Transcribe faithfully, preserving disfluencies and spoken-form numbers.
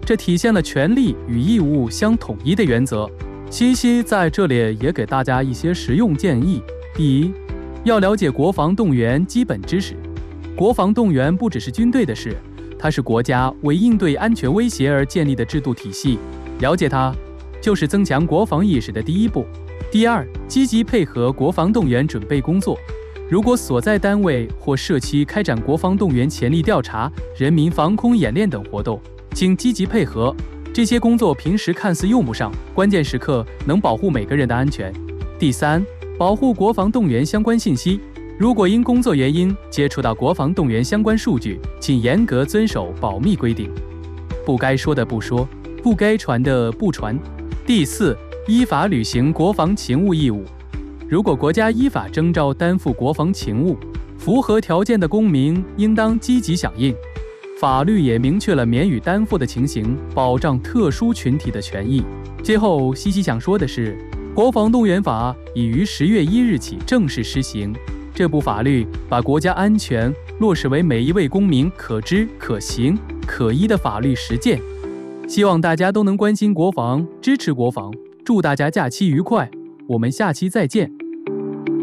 这体现了权利与义务相统一的原则。西西在这里也给大家一些实用建议。第一，要了解国防动员基本知识。国防动员不只是军队的事，它是国家为应对安全威胁而建立的制度体系，了解它就是增强国防意识的第一步。第二，积极配合国防动员准备工作。如果所在单位或社区开展国防动员潜力调查、人民防空演练等活动，请积极配合。这些工作平时看似用不上，关键时刻能保护每个人的安全。第三，保护国防动员相关信息。如果因工作原因接触到国防动员相关数据，请严格遵守保密规定，不该说的不说，不该传的不传。第四，依法履行国防勤务义务。如果国家依法征召担负国防勤务，符合条件的公民应当积极响应。法律也明确了免予担负的情形，保障特殊群体的权益。最后，西西想说的是，国防动员法已于十月一日起正式施行。这部法律把国家安全落实为每一位公民可知、可行、可依的法律实践。希望大家都能关心国防，支持国防。祝大家假期愉快，我们下期再见。